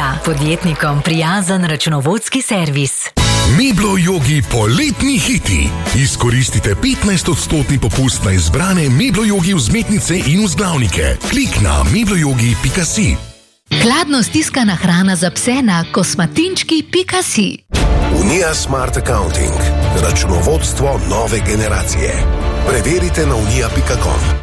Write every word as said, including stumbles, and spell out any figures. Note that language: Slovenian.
Unija, podjetnikom prijazen računovodski servis. Meblo Yogi poletni hiti. Izkoristite petnajst odstotni popust na izbrane Meblo Yogi vzmetnice in vzglavnike. Klik na mebloyogi pika si. Hladno stiskana hrana za pse na kosmatinčki pika si. Unija Smart Accounting. Računovodstvo nove generacije. Preverite na unija pika com.